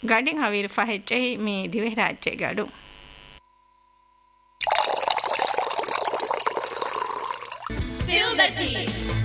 ගඩින් හවිර ෆහෙච්චෙහි මේ දිවෙහි රාජ්‍ය ගඩු Spill the tea.